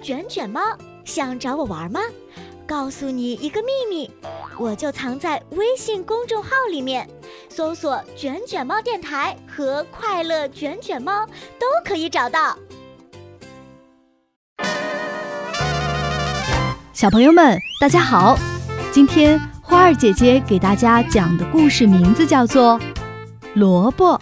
卷卷猫，想找我玩吗？告诉你一个秘密，我就藏在微信公众号里面，搜索卷卷猫电台和快乐卷卷猫都可以找到。 小朋友们大家好，今天花儿姐姐给大家讲的故事名字叫做萝卜。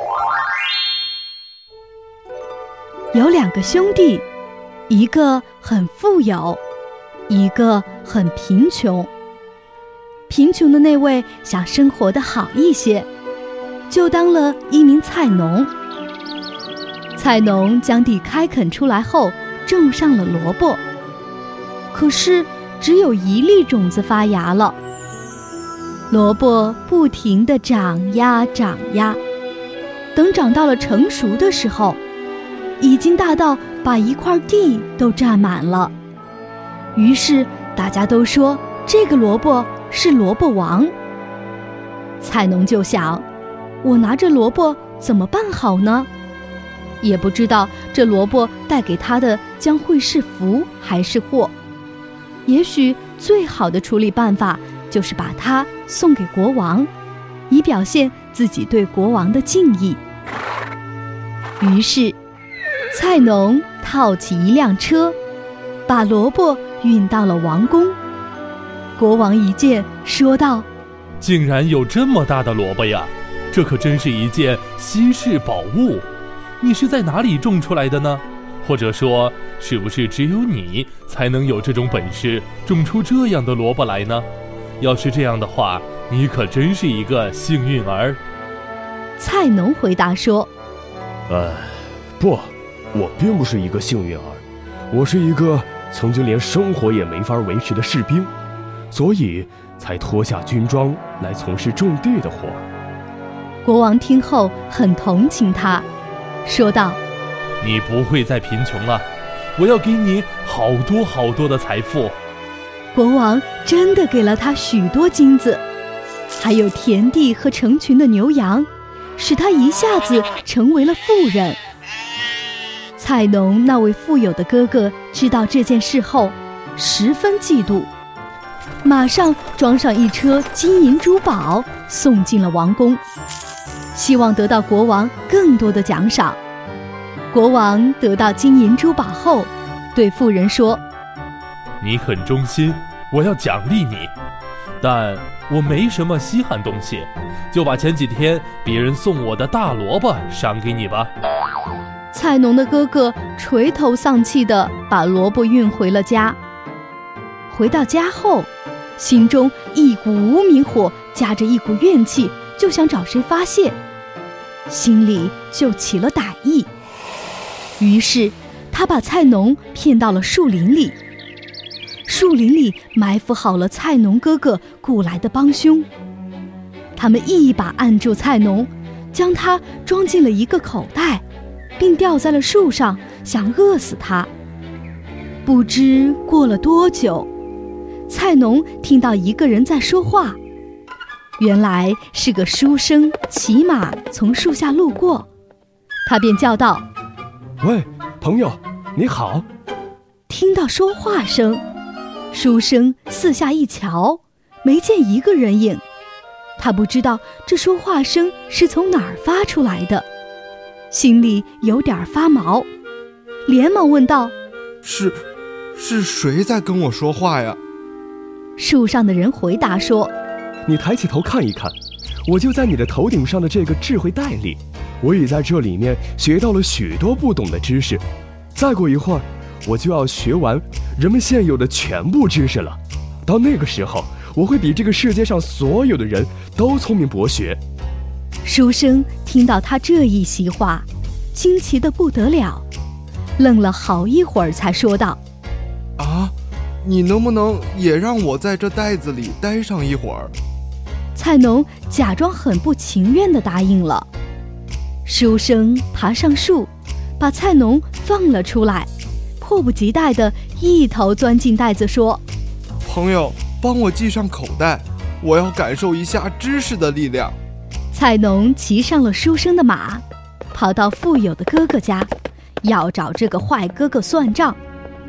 有两个兄弟，一个很富有，一个很贫穷。贫穷的那位想生活得好一些，就当了一名菜农。菜农将地开垦出来后，种上了萝卜，可是只有一粒种子发芽了。萝卜不停地长呀长呀，等长到了成熟的时候，已经大到把一块地都占满了。于是大家都说这个萝卜是萝卜王。菜农就想，我拿着萝卜怎么办好呢？也不知道这萝卜带给他的将会是福还是祸。也许最好的处理办法就是把它送给国王，以表现自己对国王的敬意。于是菜农套起一辆车，把萝卜运到了王宫。国王一见，说道： 竟然有这么大的萝卜呀，这可真是一件稀世宝物。你是在哪里种出来的呢？或者说，是不是只有你才能有这种本事种出这样的萝卜来呢？要是这样的话，你可真是一个幸运儿。 菜农回答说： 不，我并不是一个幸运儿，我是一个曾经连生活也没法维持的士兵，所以才脱下军装来从事种地的活。 国王听后很同情他，说道： 你不会再贫穷了，我要给你好多好多的财富。 国王真的给了他许多金子，还有田地和成群的牛羊，使他一下子成为了富人。菜农那位富有的哥哥知道这件事后，十分嫉妒，马上装上一车金银珠宝送进了王宫，希望得到国王更多的奖赏。国王得到金银珠宝后，对妇人说： 你很忠心，我要奖励你，但我没什么稀罕东西，就把前几天别人送我的大萝卜赏给你吧。 菜农的哥哥垂头丧气地把萝卜运回了家。回到家后，心中一股无名火夹着一股怨气，就想找谁发泄，心里就起了歹意。于是他把菜农骗到了树林里，树林里埋伏好了菜农哥哥雇来的帮凶。他们一把按住菜农，将他装进了一个口袋，并吊在了树上，想饿死他。不知过了多久，菜农听到一个人在说话，原来是个书生骑马从树下路过，他便叫道： 喂，朋友，你好。 听到说话声，书生四下一瞧，没见一个人影。他不知道这说话声是从哪儿发出来的，心里有点发毛，连忙问道： 是谁在跟我说话呀？ 树上的人回答说： 你抬起头看一看，我就在你的头顶上的这个智慧袋里，我已在这里面学到了许多不懂的知识，再过一会儿我就要学完人们现有的全部知识了。到那个时候，我会比这个世界上所有的人都聪明博学。 书生听到他这一席话，惊奇得不得了，愣了好一会儿才说道： 你能不能也让我在这袋子里待上一会儿？ 菜农假装很不情愿地答应了。书生爬上树，把菜农放了出来，迫不及待地一头钻进袋子说： 朋友，帮我系上口袋，我要感受一下知识的力量。 菜农骑上了书生的马，跑到富有的哥哥家，要找这个坏哥哥算账。